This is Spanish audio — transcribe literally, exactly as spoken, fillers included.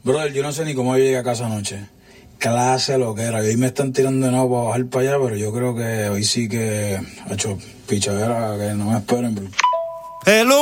Brother, yo no sé ni cómo yo llegué a casa anoche. Clase lo que era. Hoy me están tirando de nuevo para bajar para allá, pero yo creo que hoy sí que ha hecho pichadera, que no me esperen. Bro. Hello.